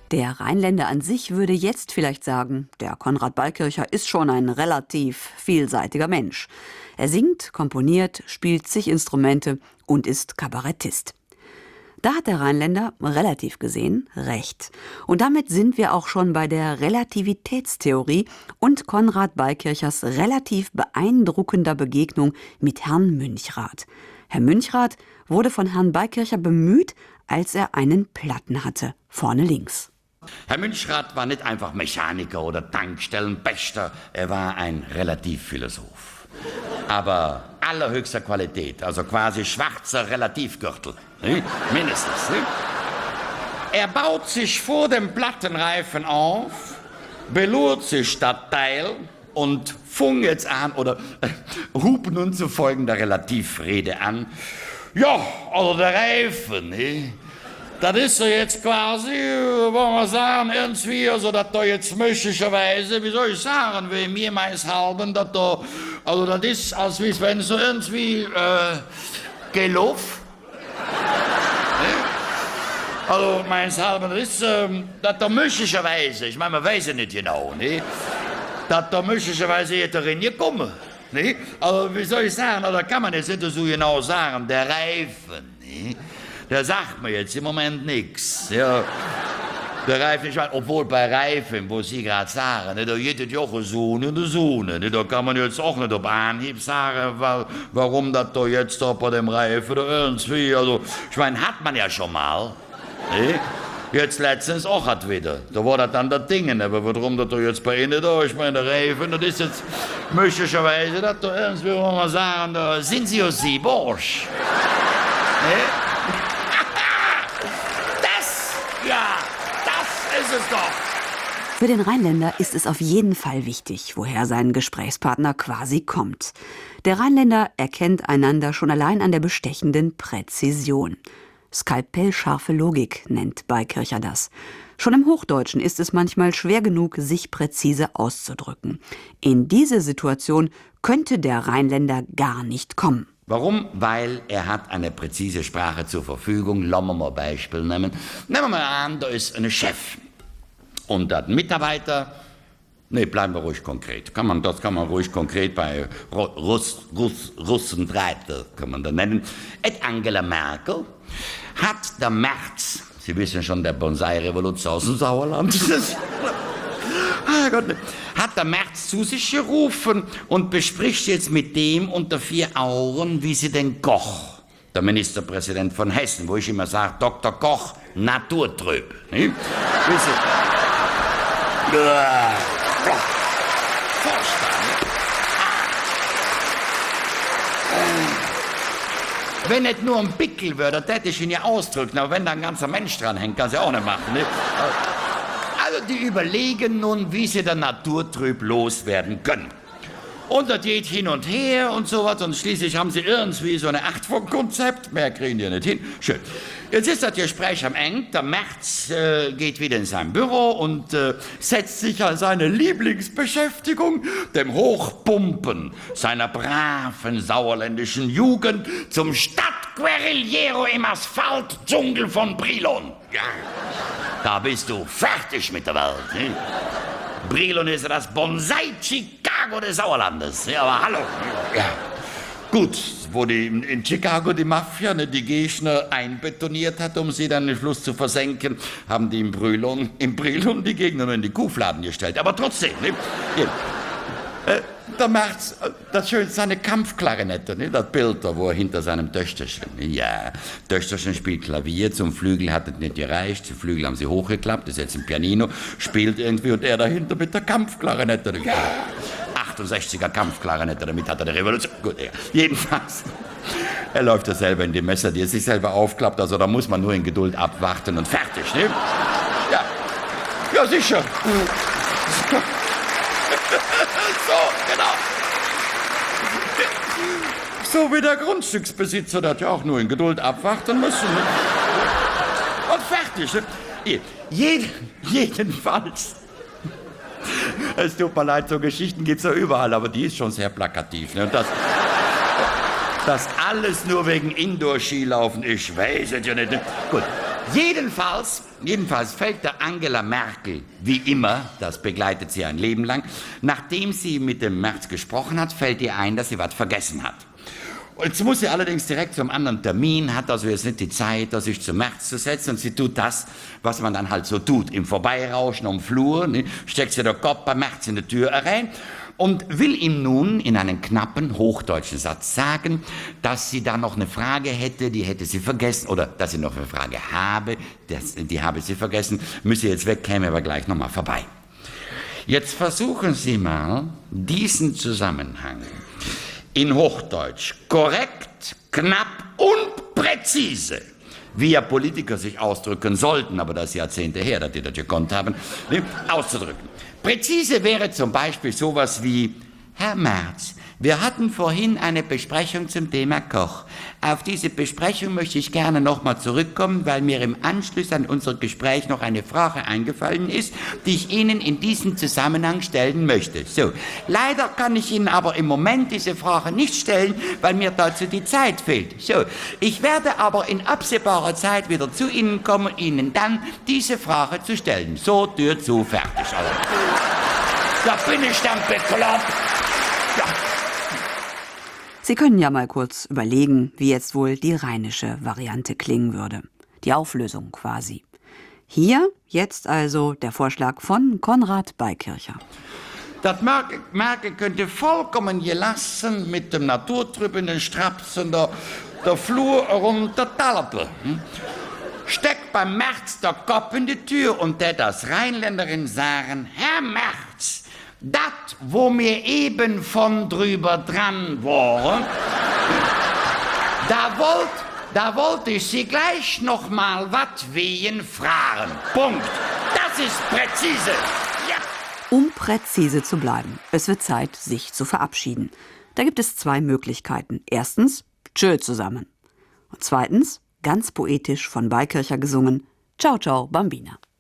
Der Rheinländer an sich würde jetzt vielleicht sagen, der Konrad Beikircher ist schon ein relativ vielseitiger Mensch. Er singt, komponiert, spielt zig Instrumente und ist Kabarettist. Da hat der Rheinländer, relativ gesehen, recht. Und damit sind wir auch schon bei der Relativitätstheorie und Konrad Beikirchers relativ beeindruckender Begegnung mit Herrn Münchrath. Herr Münchrath wurde von Herrn Beikircher bemüht, als er einen Platten hatte, vorne links. Herr Münchrath war nicht einfach Mechaniker oder Tankstellenpächter, er war ein Relativphilosoph. Aber allerhöchster Qualität, also quasi schwarzer Relativgürtel, ne? Mindestens. Ne? Er baut sich vor dem Plattenreifen auf, belurt sich das Teil und fing jetzt an, oder hub nun zu folgender Relativrede an. Ja, also der Reifen, ne? Das ist so jetzt quasi, wollen wir sagen, irgendwie, also dass da jetzt möglicherweise, wie soll ich sagen, wie mir meist halben, dass da, also das ist, als wenn so irgendwie, gelaufen. Also meins halben, das ist, dass da möglicherweise, ich meine, man weiß ja nicht genau, ne? Dass da möglicherweise hier drin gekommen, ne? Also wie soll ich sagen, oder kann man jetzt nicht so genau sagen, der Reifen, ne? Der sagt mir jetzt im Moment nichts. Ja. Der Reifen, ich meine, obwohl bei Reifen, wo Sie gerade sagen, ne, da geht es ja auch so und so. Ne, da kann man jetzt auch nicht auf Anhieb sagen, warum das da jetzt da bei dem Reifen oder irgendwie. Also, ich meine, hat man ja schon mal. Ne? Jetzt letztens auch hat wieder. Da war das dann das Ding. Aber warum das da jetzt bei Ihnen da? Ich meine, der Reifen, das ist jetzt möglicherweise, dass da irgendwie, wo man sagen, da sind Sie aus Sieborsch. Ne? Ja, das ist es doch. Für den Rheinländer ist es auf jeden Fall wichtig, woher sein Gesprächspartner quasi kommt. Der Rheinländer erkennt einander schon allein an der bestechenden Präzision. Skalpellscharfe Logik nennt Beikircher das. Schon im Hochdeutschen ist es manchmal schwer genug, sich präzise auszudrücken. In diese Situation könnte der Rheinländer gar nicht kommen. Warum? Weil er hat eine präzise Sprache zur Verfügung. Lassen wir mal ein Beispiel nehmen. Nehmen wir mal an, da ist ein Chef und ein Mitarbeiter. Ne, bleiben wir ruhig konkret. Das kann man ruhig konkret bei Russenreiter, kann man da nennen. Et Angela Merkel hat der März, Sie wissen schon, der Bonsai-Revolution aus dem Sauerland. Ah Gott, hat der März zu sich gerufen und bespricht jetzt mit dem unter 4 Augen, wie sie den Koch, der Ministerpräsident von Hessen, wo ich immer sage, Dr. Koch, naturtrüb. Ne? Wenn nicht nur ein Pickel würde, das hätte ich ihn ja ausdrücken, aber wenn da ein ganzer Mensch dran hängt, kann sie auch nicht machen. Ne? Also die überlegen nun, wie sie der Naturtrüb loswerden können. Und das geht hin und her und sowas und schließlich haben sie irgendwie so eine Art von Konzept. Mehr kriegen die nicht hin. Schön. Jetzt ist das Gespräch am Ende. Der März geht wieder in sein Büro und setzt sich an seine Lieblingsbeschäftigung, dem Hochpumpen seiner braven sauerländischen Jugend zum Stadtguerillero im Asphaltdschungel von Brilon. Ja. Da bist du fertig mit der Welt. Ne? Brilon ist das Bonsai-Chicago des Sauerlandes. Ja, aber hallo. Ja. Gut, wo in Chicago die Mafia die Gegner einbetoniert hat, um sie dann im Fluss zu versenken, haben die in Brilon die Gegner nur in die Kuhfladen gestellt. Aber trotzdem, ne? Der März, das Schönste, seine Kampfklarinette, ne? Das Bild da, wo er hinter seinem Töchterchen. Ja, Töchterchen spielt Klavier, zum Flügel hat es nicht gereicht, zum Flügel haben sie hochgeklappt, ist jetzt ein Pianino, spielt irgendwie und er dahinter mit der Kampfklarinette. Ja, 68er Kampfklarinette, damit hat er die Revolution. Gut, ja. Jedenfalls, er läuft ja selber in die Messer, die er sich selber aufklappt, also da muss man nur in Geduld abwarten und fertig, ne? Ja, ja sicher. So, genau. So wie der Grundstücksbesitzer, der hat ja auch nur in Geduld abwarten müssen. Ne? Und fertig. Ne? Jedenfalls. Es tut mir leid, so Geschichten gibt es ja überall, aber die ist schon sehr plakativ. Ne? Und das alles nur wegen Indoor-Skilaufen, ich weiß es ja nicht. Ne? Gut. Jedenfalls fällt der Angela Merkel, wie immer, das begleitet sie ein Leben lang, nachdem sie mit dem Merz gesprochen hat, fällt ihr ein, dass sie was vergessen hat. Jetzt muss sie allerdings direkt zum anderen Termin, hat also jetzt nicht die Zeit, sich zum Merz zu setzen, und sie tut das, was man dann halt so tut, im Vorbeirauschen am Flur, ne, steckt sie den Kopf bei Merz in die Tür rein und will ihm nun in einem knappen hochdeutschen Satz sagen, dass sie da noch eine Frage hätte, die hätte sie vergessen, oder dass sie noch eine Frage habe, die habe sie vergessen, müsse jetzt weg, käme aber gleich nochmal vorbei. Jetzt versuchen Sie mal, diesen Zusammenhang in Hochdeutsch korrekt, knapp und präzise, wie ja Politiker sich ausdrücken sollten, aber das ist Jahrzehnte her, dass die das gekonnt haben, auszudrücken. Präzise wäre zum Beispiel sowas wie: Herr Merz, wir hatten vorhin eine Besprechung zum Thema Koch. Auf diese Besprechung möchte ich gerne nochmal zurückkommen, weil mir im Anschluss an unser Gespräch noch eine Frage eingefallen ist, die ich Ihnen in diesem Zusammenhang stellen möchte. So, leider kann ich Ihnen aber im Moment diese Frage nicht stellen, weil mir dazu die Zeit fehlt. So, ich werde aber in absehbarer Zeit wieder zu Ihnen kommen, Ihnen dann diese Frage zu stellen. So, Tür zu, fertig. Also. Da bin ich dann bekloppt. Ja. Sie können ja mal kurz überlegen, wie jetzt wohl die rheinische Variante klingen würde. Die Auflösung quasi. Hier jetzt also der Vorschlag von Konrad Beikircher. Das Merkel könnte vollkommen gelassen mit dem naturtrübenden Strapsen der Flur runtertalpen. Steckt beim Merz der Kopf in die Tür und der das Rheinländerin sagen: Herr Merz, dat, wo mir eben von drüber dran waren, da wollte ich Sie gleich noch mal wat wehen fragen. Punkt. Das ist präzise. Ja. Um präzise zu bleiben, es wird Zeit, sich zu verabschieden. Da gibt es zwei Möglichkeiten. Erstens, tschö zusammen. Und zweitens, ganz poetisch von Beikircher gesungen: Ciao, ciao, Bambina.